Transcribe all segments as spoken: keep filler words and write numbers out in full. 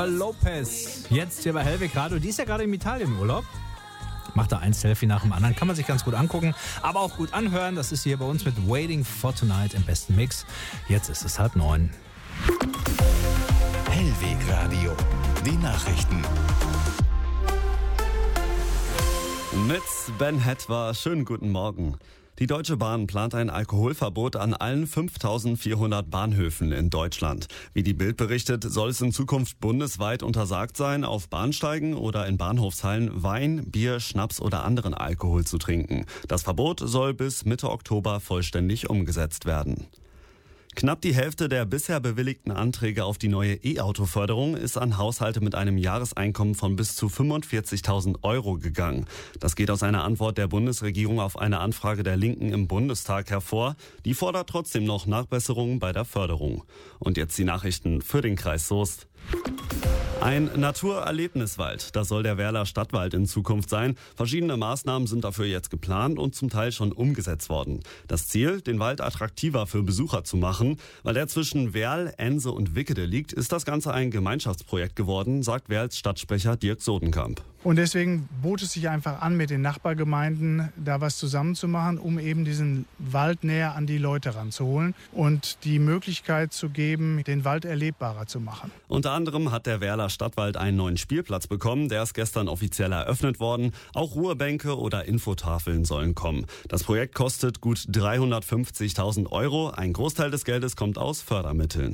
Lopez, jetzt hier bei Hellweg Radio. Die ist ja gerade im Italienurlaub. Macht da ein Selfie nach dem anderen. Kann man sich ganz gut angucken, aber auch gut anhören. Das ist hier bei uns mit Waiting for Tonight im besten Mix. Jetzt ist es halb neun. Hellweg Radio, die Nachrichten. Mit Ben Hetwa, schönen guten Morgen. Die Deutsche Bahn plant ein Alkoholverbot an allen fünftausendvierhundert Bahnhöfen in Deutschland. Wie die Bild berichtet, soll es in Zukunft bundesweit untersagt sein, auf Bahnsteigen oder in Bahnhofshallen Wein, Bier, Schnaps oder anderen Alkohol zu trinken. Das Verbot soll bis Mitte Oktober vollständig umgesetzt werden. Knapp die Hälfte der bisher bewilligten Anträge auf die neue E-Auto-Förderung ist an Haushalte mit einem Jahreseinkommen von bis zu fünfundvierzigtausend Euro gegangen. Das geht aus einer Antwort der Bundesregierung auf eine Anfrage der Linken im Bundestag hervor. Die fordert trotzdem noch Nachbesserungen bei der Förderung. Und jetzt die Nachrichten für den Kreis Soest. Ein Naturerlebniswald, das soll der Werler Stadtwald in Zukunft sein. Verschiedene Maßnahmen sind dafür jetzt geplant und zum Teil schon umgesetzt worden. Das Ziel, den Wald attraktiver für Besucher zu machen. Weil er zwischen Werl, Ense und Wickede liegt, ist das Ganze ein Gemeinschaftsprojekt geworden, sagt Werls Stadtsprecher Dirk Sodenkamp. Und deswegen bot es sich einfach an, mit den Nachbargemeinden da was zusammenzumachen, um eben diesen Wald näher an die Leute ranzuholen und die Möglichkeit zu geben, den Wald erlebbarer zu machen. Unter anderem hat der Werler Stadtwald einen neuen Spielplatz bekommen. Der ist gestern offiziell eröffnet worden. Auch Ruhebänke oder Infotafeln sollen kommen. Das Projekt kostet gut dreihundertfünfzigtausend Euro. Ein Großteil des Geldes kommt aus Fördermitteln.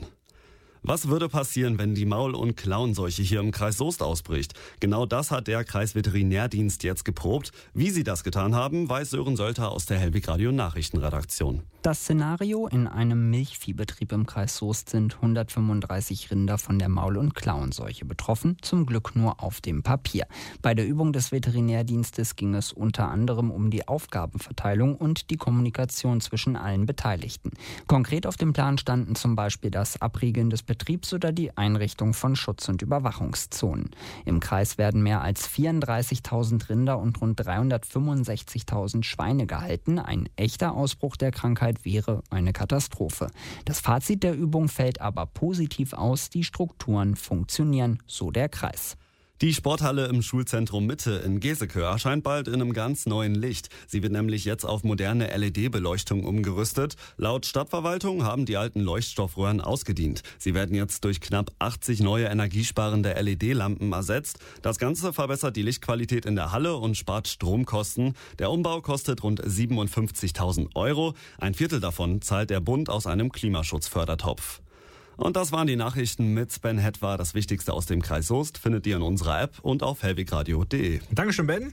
Was würde passieren, wenn die Maul- und Klauenseuche hier im Kreis Soest ausbricht? Genau das hat der Kreisveterinärdienst jetzt geprobt. Wie sie das getan haben, weiß Sören Sölter aus der Hellweg Radio Nachrichtenredaktion. Das Szenario: in einem Milchviehbetrieb im Kreis Soest sind hundertfünfunddreißig Rinder von der Maul- und Klauenseuche betroffen, zum Glück nur auf dem Papier. Bei der Übung des Veterinärdienstes ging es unter anderem um die Aufgabenverteilung und die Kommunikation zwischen allen Beteiligten. Konkret auf dem Plan standen zum Beispiel das Abriegeln des Betriebs oder die Einrichtung von Schutz- und Überwachungszonen. Im Kreis werden mehr als vierunddreißigtausend Rinder und rund dreihundertfünfundsechzigtausend Schweine gehalten. Ein echter Ausbruch der Krankheit wäre eine Katastrophe. Das Fazit der Übung fällt aber positiv aus. Die Strukturen funktionieren, so der Kreis. Die Sporthalle im Schulzentrum Mitte in Geseke erscheint bald in einem ganz neuen Licht. Sie wird nämlich jetzt auf moderne L E D-Beleuchtung umgerüstet. Laut Stadtverwaltung haben die alten Leuchtstoffröhren ausgedient. Sie werden jetzt durch knapp achtzig neue energiesparende L E D-Lampen ersetzt. Das Ganze verbessert die Lichtqualität in der Halle und spart Stromkosten. Der Umbau kostet rund siebenundfünfzigtausend Euro. Ein Viertel davon zahlt der Bund aus einem Klimaschutzfördertopf. Und das waren die Nachrichten mit Sven Hetwa. Das Wichtigste aus dem Kreis Soest findet ihr in unserer App und auf hellwegradio punkt de. Dankeschön, Ben.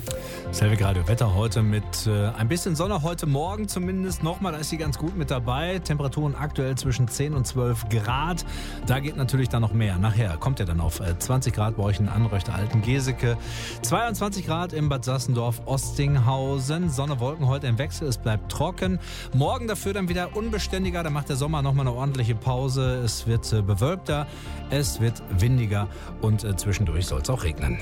Das Hellweg Radio Wetter heute mit äh, ein bisschen Sonne, heute Morgen zumindest nochmal, da ist sie ganz gut mit dabei. Temperaturen aktuell zwischen zehn und zwölf Grad. Da geht natürlich dann noch mehr. Nachher kommt ja dann auf äh, zwanzig Grad bei euch in Anröchter Alten Geseke. zweiundzwanzig Grad im Bad Sassendorf Ostinghausen. Sonne, Wolken heute im Wechsel, es bleibt trocken. Morgen dafür dann wieder unbeständiger, da macht der Sommer nochmal eine ordentliche Pause. Es wird äh, bewölkter, es wird windiger und äh, zwischendurch soll es auch regnen.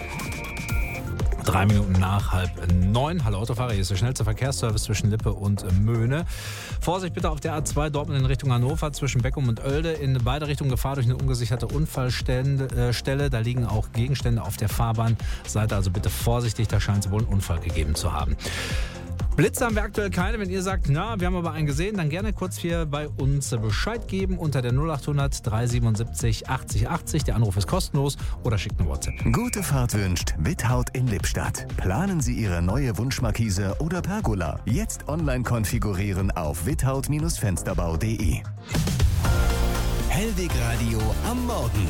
Drei Minuten nach halb neun. Hallo Autofahrer, hier ist der schnellste Verkehrsservice zwischen Lippe und Möhne. Vorsicht bitte auf der A zwei Dortmund in Richtung Hannover zwischen Beckum und Oelde. In beide Richtungen Gefahr durch eine ungesicherte Unfallstelle. Da liegen auch Gegenstände auf der Fahrbahn. Seid also bitte vorsichtig, da scheint es wohl einen Unfall gegeben zu haben. Blitze haben wir aktuell keine. Wenn ihr sagt, na, wir haben aber einen gesehen, dann gerne kurz hier bei uns Bescheid geben unter der null achthundert dreihundertsiebenundsiebzig achtzig achtzig. Der Anruf ist kostenlos oder schickt eine WhatsApp. Gute Fahrt wünscht Withaut in Lippstadt. Planen Sie Ihre neue Wunschmarkise oder Pergola. Jetzt online konfigurieren auf withaut Fensterbau punkt de. Hellweg Radio am Morgen.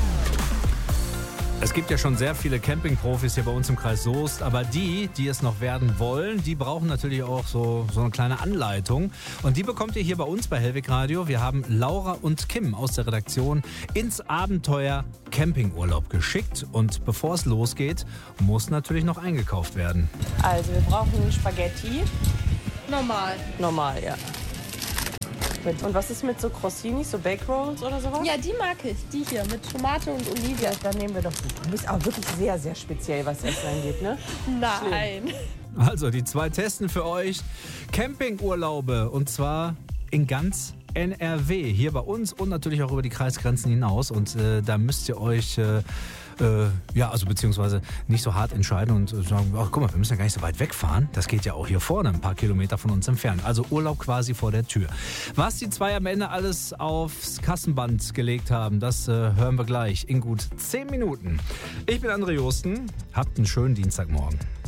Es gibt ja schon sehr viele Campingprofis hier bei uns im Kreis Soest, aber die, die es noch werden wollen, die brauchen natürlich auch so, so eine kleine Anleitung. Und die bekommt ihr hier bei uns bei Hellweg Radio. Wir haben Laura und Kim aus der Redaktion ins Abenteuer Campingurlaub geschickt. Und bevor es losgeht, muss natürlich noch eingekauft werden. Also wir brauchen Spaghetti. Normal. Normal, ja. Und was ist mit so Crossinis, so Bake Rolls oder sowas? Ja, die mag ich. Die hier mit Tomate und Oliven. Ja, dann nehmen wir doch die. Du bist aber wirklich sehr, sehr speziell, was das angeht, ne? Nein. Schlimm. Also die zwei testen für euch Campingurlaube und zwar in ganz N R W, hier bei uns und natürlich auch über die Kreisgrenzen hinaus. Und äh, da müsst ihr euch, äh, äh, ja, also beziehungsweise nicht so hart entscheiden und äh, sagen, ach guck mal, wir müssen ja gar nicht so weit wegfahren. Das geht ja auch hier vorne, ein paar Kilometer von uns entfernt. Also Urlaub quasi vor der Tür. Was die zwei am Ende alles aufs Kassenband gelegt haben, das äh, hören wir gleich in gut zehn Minuten. Ich bin André Josten, habt einen schönen Dienstagmorgen.